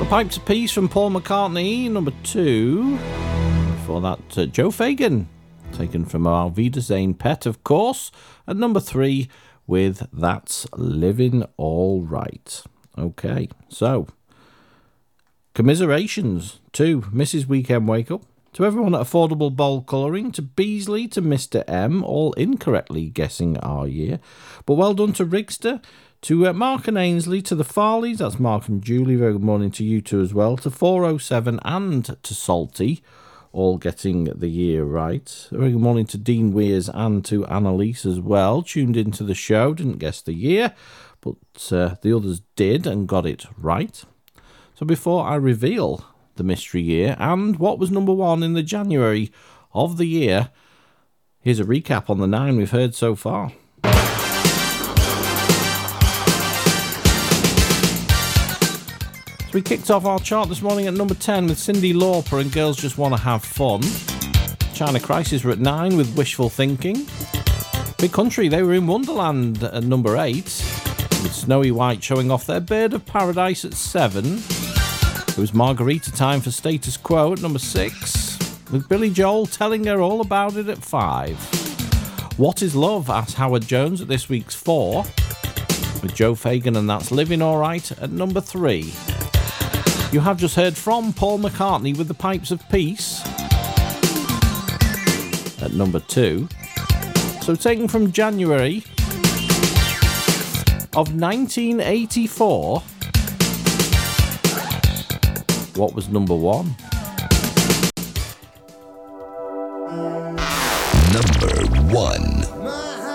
Pipes of Peace from Paul McCartney, number 2. Before that, Joe Fagan, taken from our Wiedersehen Pet, of course. And number 3 with That's Living All Right. Okay, so commiserations to Mrs. Weekend Wake Up, to everyone at Affordable Bowl Colouring, to Beasley, to Mr. M, all incorrectly guessing our year. But well done to Rigster, to Mark and Ainsley, to the Farleys, that's Mark and Julie, very good morning to you two as well, to 407 and to Salty, all getting the year right. Very good morning to Dean Weirs and to Annalise as well, tuned into the show, didn't guess the year, but the others did and got it right. So before I reveal the mystery year and what was number 1 in the January of the year, here's a recap on the 9 we've heard so far. So we kicked off our chart this morning at number 10 with Cyndi Lauper and Girls Just Wanna Have Fun. China Crisis were at 9 with Wishful Thinking. Big Country, they were in Wonderland at number 8, with Snowy White showing off their Bird of Paradise at 7. It was Margarita time for Status Quo at number 6, with Billy Joel Telling Her All About It at 5. What Is Love asked Howard Jones at this week's 4, with Joe Fagan and That's Living Alright at number 3. You have just heard from Paul McCartney with The Pipes of Peace at number 2. So taken from January of 1984, what was number 1?